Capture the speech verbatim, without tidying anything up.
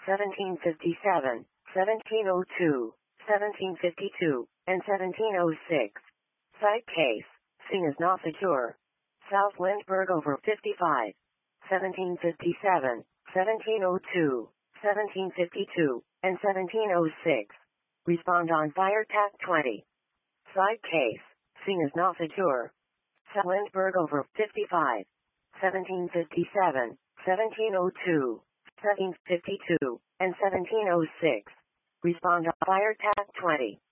seventeen fifty-seven, seventeen oh two, seventeen fifty-two, and seventeen oh six. Side case, seen as not secure. South Lindbergh over fifty-five, seventeen fifty-seven, seventeen oh two, seventeen fifty-two, and seventeen oh six. Respond on fire T A C twenty. Side case, seen as not secure. South Lindbergh over fifty-five, seventeen fifty-seven, seventeen oh two, seventeen fifty-two, and seventeen oh six. Respond on fire T A C twenty.